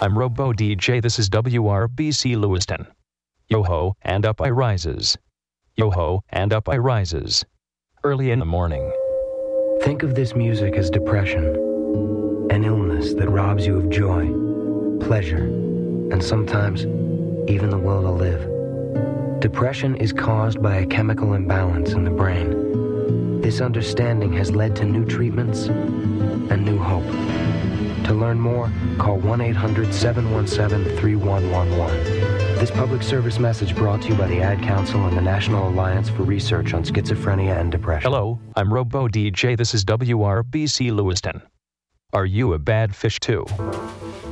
I'm Robo DJ, this is WRBC Lewiston. Yo-ho, and up I rises. Yo-ho, and up I rises. Early in the morning. Think of this music as depression, an illness that robs you of joy, pleasure, and sometimes even the will to live. Depression is caused by a chemical imbalance in the brain. This understanding has led to new treatments and new hope. To learn more, call 1-800-717-3111. This public service message brought to you by the Ad Council and the National Alliance for Research on Schizophrenia and Depression. Hello, I'm Robo DJ, this is WRBC Lewiston. Are you a bad fish too?